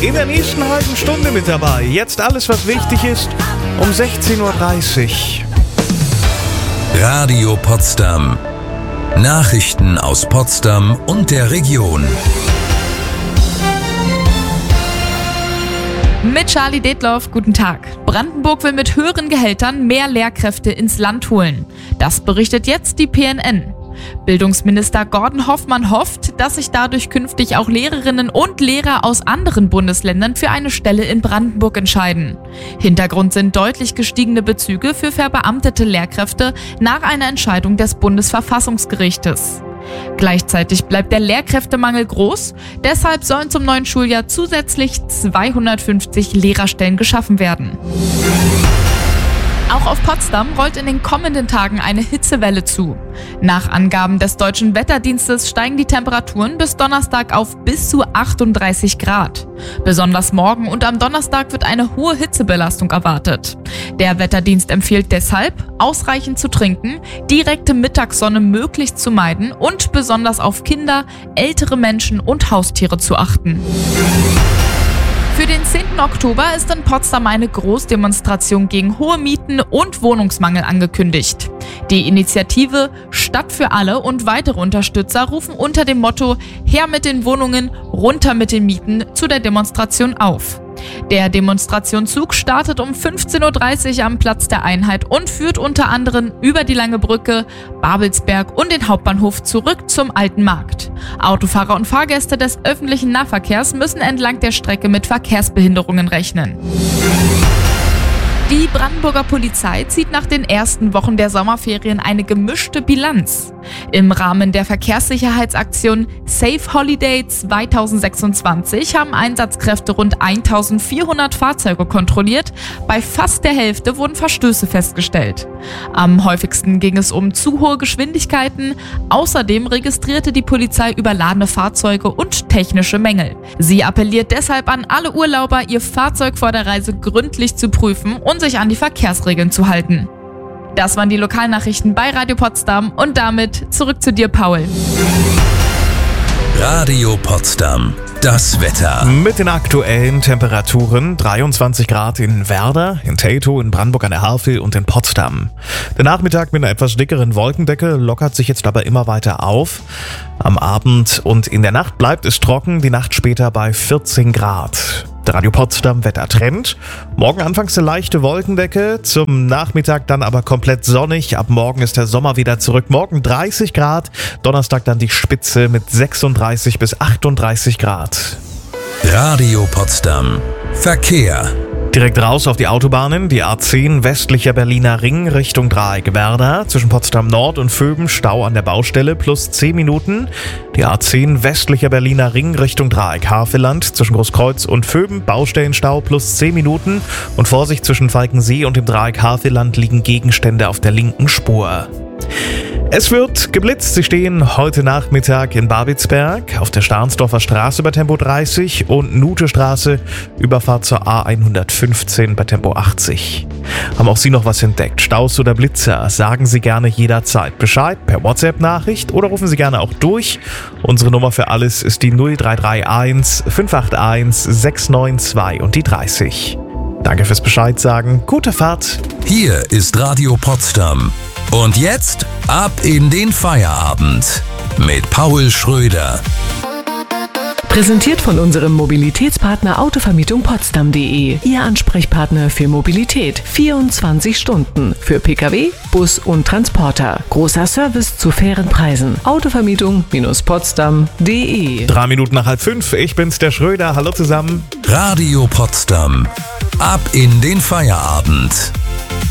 in der nächsten halben Stunde mit dabei. Jetzt alles, was wichtig ist, um 16.30 Uhr. Radio Potsdam. Nachrichten aus Potsdam und der Region. Mit Charlie Detloff, guten Tag. Brandenburg will mit höheren Gehältern mehr Lehrkräfte ins Land holen. Das berichtet jetzt die PNN. Bildungsminister Gordon Hoffmann hofft, dass sich dadurch künftig auch Lehrerinnen und Lehrer aus anderen Bundesländern für eine Stelle in Brandenburg entscheiden. Hintergrund sind deutlich gestiegene Bezüge für verbeamtete Lehrkräfte nach einer Entscheidung des Bundesverfassungsgerichtes. Gleichzeitig bleibt der Lehrkräftemangel groß, deshalb sollen zum neuen Schuljahr zusätzlich 250 Lehrerstellen geschaffen werden. Auch auf Potsdam rollt in den kommenden Tagen eine Hitzewelle zu. Nach Angaben des Deutschen Wetterdienstes steigen die Temperaturen bis Donnerstag auf bis zu 38 Grad. Besonders morgen und am Donnerstag wird eine hohe Hitzebelastung erwartet. Der Wetterdienst empfiehlt deshalb, ausreichend zu trinken, direkte Mittagssonne möglichst zu meiden und besonders auf Kinder, ältere Menschen und Haustiere zu achten. Für den 10. Oktober ist in Potsdam eine Großdemonstration gegen hohe Mieten und Wohnungsmangel angekündigt. Die Initiative Stadt für alle und weitere Unterstützer rufen unter dem Motto „Her mit den Wohnungen, runter mit den Mieten" zu der Demonstration auf. Der Demonstrationszug startet um 15.30 Uhr am Platz der Einheit und führt unter anderem über die Lange Brücke, Babelsberg und den Hauptbahnhof zurück zum Alten Markt. Autofahrer und Fahrgäste des öffentlichen Nahverkehrs müssen entlang der Strecke mit Verkehrsbehinderungen rechnen. Die Brandenburger Polizei zieht nach den ersten Wochen der Sommerferien eine gemischte Bilanz. Im Rahmen der Verkehrssicherheitsaktion Safe Holiday 2026 haben Einsatzkräfte rund 1400 Fahrzeuge kontrolliert. Bei fast der Hälfte wurden Verstöße festgestellt. Am häufigsten ging es um zu hohe Geschwindigkeiten. Außerdem registrierte die Polizei überladene Fahrzeuge und technische Mängel. Sie appelliert deshalb an alle Urlauber, ihr Fahrzeug vor der Reise gründlich zu prüfen und sich an die Verkehrsregeln zu halten. Das waren die Lokalnachrichten bei Radio Potsdam und damit zurück zu dir, Paul. Radio Potsdam. Das Wetter. Mit den aktuellen Temperaturen 23 Grad in Werder, in Teltow, in Brandenburg an der Havel und in Potsdam. Der Nachmittag mit einer etwas dickeren Wolkendecke lockert sich jetzt aber immer weiter auf. Am Abend und in der Nacht bleibt es trocken, die Nacht später bei 14 Grad. Der Radio Potsdam Wettertrend. Morgen anfangs eine leichte Wolkendecke, zum Nachmittag dann aber komplett sonnig. Ab morgen ist der Sommer wieder zurück. Morgen 30 Grad, Donnerstag dann die Spitze mit 36 bis 38 Grad. Radio Potsdam. Verkehr. Direkt raus auf die Autobahnen, die A10 westlicher Berliner Ring Richtung Dreieck Werder, zwischen Potsdam Nord und Vöben Stau an der Baustelle plus 10 Minuten. Die A10 westlicher Berliner Ring Richtung Dreieck Havelland, zwischen Großkreuz und Vöben Baustellenstau plus 10 Minuten. Und Vorsicht, zwischen Falkensee und dem Dreieck Havelland liegen Gegenstände auf der linken Spur. Es wird geblitzt. Sie stehen heute Nachmittag in Babelsberg auf der Stahnsdorfer Straße bei Tempo 30 und Nutestraße, Überfahrt zur A115 bei Tempo 80. Haben auch Sie noch was entdeckt? Staus oder Blitzer? Sagen Sie gerne jederzeit Bescheid per WhatsApp-Nachricht oder rufen Sie gerne auch durch. Unsere Nummer für alles ist die 0331 581 692 und die 30. Danke fürs Bescheid sagen. Gute Fahrt. Hier ist Radio Potsdam. Und jetzt ab in den Feierabend mit Paul Schröder. Präsentiert von unserem Mobilitätspartner Autovermietung Potsdam.de. Ihr Ansprechpartner für Mobilität. 24 Stunden. Für Pkw, Bus und Transporter. Großer Service zu fairen Preisen. Autovermietung-Potsdam.de. 3 Minuten nach 4:30. Ich bin's, der Schröder. Hallo zusammen. Radio Potsdam. Ab in den Feierabend.